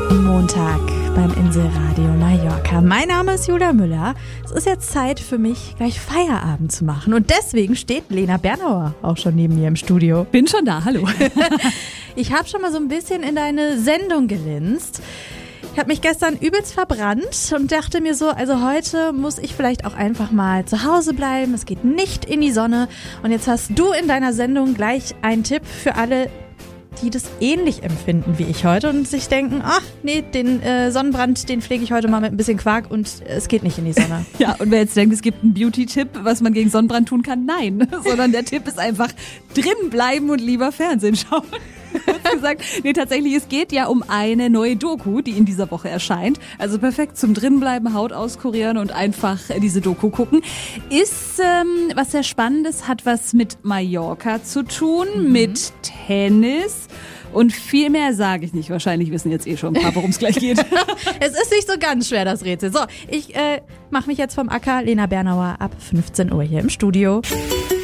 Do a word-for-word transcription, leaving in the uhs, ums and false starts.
Montag beim Inselradio Mallorca. Mein Name ist Julia Müller. Es ist jetzt Zeit für mich, gleich Feierabend zu machen. Und deswegen steht Lena Bernauer auch schon neben mir im Studio. Bin schon da, hallo. Ich habe schon mal so ein bisschen in deine Sendung gelinst. Ich habe mich gestern übelst verbrannt und dachte mir so, also heute muss ich vielleicht auch einfach mal zu Hause bleiben. Es geht nicht in die Sonne. Und jetzt hast du in deiner Sendung gleich einen Tipp für alle, die das ähnlich empfinden wie ich heute und sich denken, ach nee, den äh, Sonnenbrand, den pflege ich heute mal mit ein bisschen Quark und es geht nicht in die Sonne. Ja, und wer jetzt denkt, es gibt einen Beauty-Tipp, was man gegen Sonnenbrand tun kann, nein. Sondern der Tipp ist einfach drin bleiben und lieber Fernsehen schauen. Kurz gesagt, nee, tatsächlich, es geht ja um eine neue Doku, die in dieser Woche erscheint. Also perfekt zum Drinbleiben, Haut auskurieren und einfach diese Doku gucken. Ist ähm, was sehr Spannendes, hat was mit Mallorca zu tun, mhm. mit Tennis. Und viel mehr sage ich nicht. Wahrscheinlich wissen jetzt eh schon ein paar, worum es gleich geht. Es ist nicht so ganz schwer, das Rätsel. So, ich äh, mache mich jetzt vom Acker. Lena Bernauer ab fünfzehn Uhr hier im Studio.